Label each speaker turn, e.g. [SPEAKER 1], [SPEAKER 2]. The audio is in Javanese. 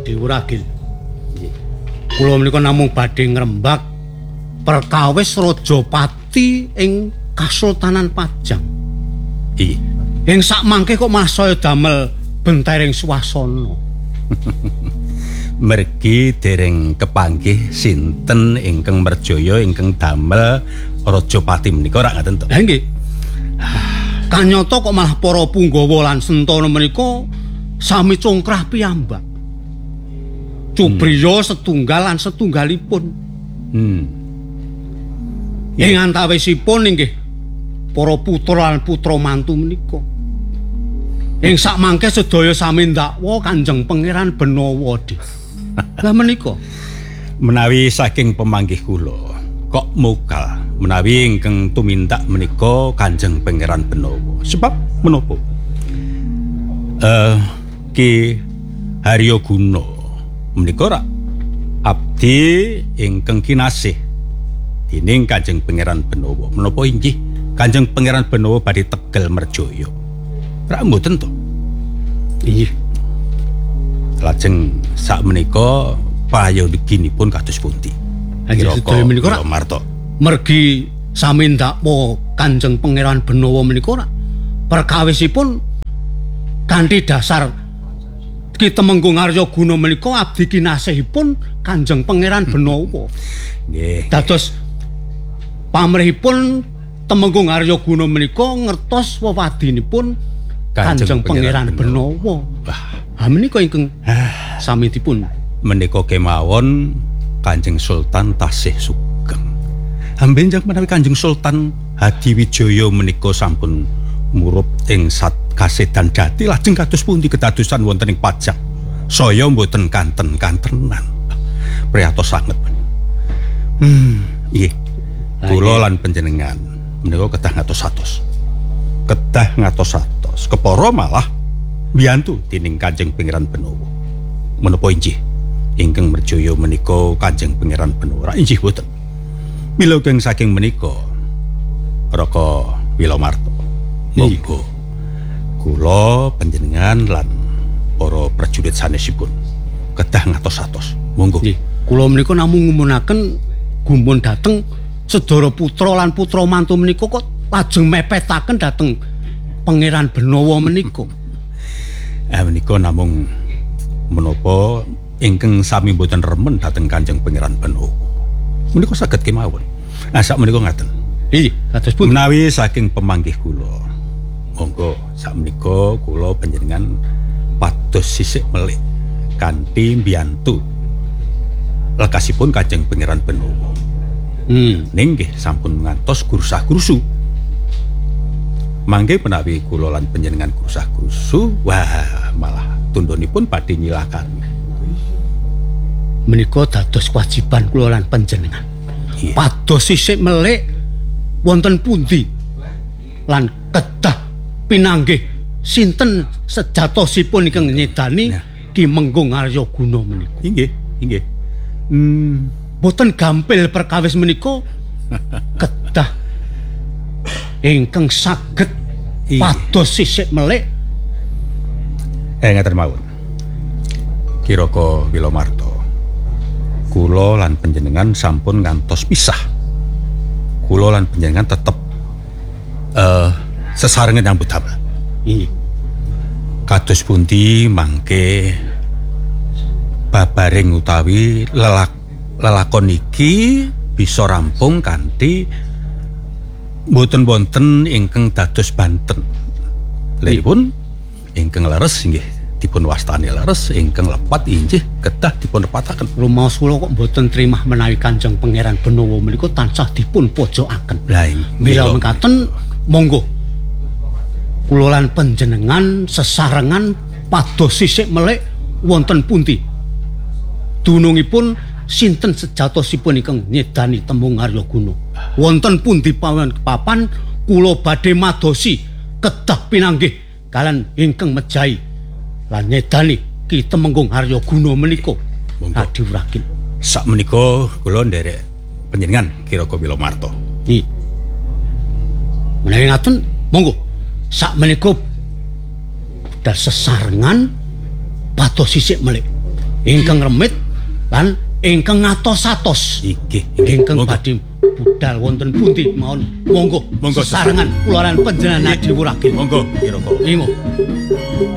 [SPEAKER 1] Diwuragil. Kula menika namung badhe ngrembak perkawis Rajapati ing Kasultanan Pajang.
[SPEAKER 2] Iya.
[SPEAKER 1] Ing sak mangke kok malah saya damel bentering swasana.
[SPEAKER 2] Mergi dereng kepanggih sinten ingkang merjaya ingkang damel Rajapati menika ora ngaten to.
[SPEAKER 1] Lah nggih. Kanyata kok malah para Punggawa lan Sentana menika sami congkrah piyambak. Cubriya setunggal lan setunggalipun. Ing antawisipun inggih para putra lan putra mantu menika. Ing sak mangke sedaya sami ndakwa Kanjeng Pangeran Benawa. Lah menika
[SPEAKER 2] menawi saking pemanggih kula kok mukal menawi ingkang tumindak menika Kanjeng Pangeran Benawa. Sebab menapa? Ki Haryaguna menika ora abdi ingkang kinasih dening Kanjeng Pangeran Benawa. Menapa inggih Kanjeng Pangeran Benawa badhe Tegal Merjaya? Ora mboten to?
[SPEAKER 1] Iya.
[SPEAKER 2] Lajeng sakmenika payayoginipun kados pundi?
[SPEAKER 1] Sedaya menika
[SPEAKER 2] Marta.
[SPEAKER 1] Mergi sami ndakwa Kanjeng Pangeran Benawa menika ora perkawisipun kanthi dasar Ki Temenggung Aryaguna menika abdi kinasihipun Kanjeng Pangeran Benawa.
[SPEAKER 2] Nggih.
[SPEAKER 1] Dados pamrihipun Temenggung Aryaguna menika ngertos wewadinipun Kanjeng Pangeran Benawa. Wah, menika ingkang sami dipun
[SPEAKER 2] menika kemawon Kanjeng Sultan tasih sugeng. Ambenjang menawi Kanjeng Sultan Hadiwijaya menika sampun murup ing kasedan jati lajeng kados pundi kedadosan wonten ing Pajang. Saya mboten kanten-kantenan. Priyatos sanget. Nggih. Kula lan panjenengan menika kedah ngatos-atos. Kedah ngatos-atos. Kepara malah mbiyantu dening Kanjeng Pangeran Benawa. Menapa injih ingkang merjaya menika Kanjeng Pangeran Benawa? Injih boten. Mila keng saking menika Raka Wilamarta. Monggo kula panjenengan lan para prajurit sanesipun kedah ngatos-atos. Monggo.
[SPEAKER 1] Nggih. Kula menika namung ngumunaken gumun dhateng sedara putra lan putra mantu menika kok lajeng mepetaken dhateng Pangeran Benawa menika.
[SPEAKER 2] Menika namung menapa ingkang sami boten remen dhateng Kanjeng Pangeran Benawa. Menika saged kemawon. Sak menika ngaten.
[SPEAKER 1] Nggih, kados pun
[SPEAKER 2] menawi saking pemanggih kula. Monggo sakmenika kula panjenengan pados sisik melih kanthi mbiyantu lekasipun Kanjeng Pangeran Benawa. Nggih sampun ngantos grusah-grusu. Mangke menawi kula lan panjenengan grusah-grusu, wah malah tundhonipun badhe nyilakan.
[SPEAKER 1] Menika dados kewajiban kula lan panjenengan.
[SPEAKER 2] Iya.
[SPEAKER 1] Pados sisik melih wonten pundi lan kedah pinanggih sinten sejatosipun ingkang nyedani Ki Menggung Aryaguna menika.
[SPEAKER 2] Inggih, inggih.
[SPEAKER 1] Boten gampil perkawis menika kedah ingkang saged pados sisik melih.
[SPEAKER 2] Ngaten mawon. Kiraka Wilamarta. Kula lan panjenengan sampun ngantos pisah. Kula lan panjenengan tetep sesarengan nyambut damel.
[SPEAKER 1] Iya.
[SPEAKER 2] Kados pundi mangke babaring utawi lelakon iki bisa rampung kanthi mboten wonten ingkang dados banten. Lelipun ingkang leres inggih dipun wastani leres, ingkang lepat inggih kedah dipun repataken.
[SPEAKER 1] Rumaos kula kok mboten trimah menawi Kanjeng Pangeran Benawa menika tansah dipun pojokaken.
[SPEAKER 2] Lah
[SPEAKER 1] mila mekaten monggo kula lan panjenengan sesarengan pados sisik melih wonten pundi dunungipun sinten sejatosipun ingkang nyedani Temenggung Aryaguna. Wonten pundi papan kula badhe madosi kedah pinanggih kalian ingkang mejahi lan nyedani Ki Temenggung Aryaguna menika. Adiwragil.
[SPEAKER 2] Sakmenika kula nderek panjenengan Kiraka Wilamarta.
[SPEAKER 1] Nggih. Menawi ngaten monggo sakmenika dar sesarengan pados sisik melih ingkang remit lan ingkang ngatos-atos. Ingkang badhe budal wonten pundi mawon. Monggo sarengan kula lan panjenengan diwurake.
[SPEAKER 2] Monggo, Kiroko.
[SPEAKER 1] Nggih.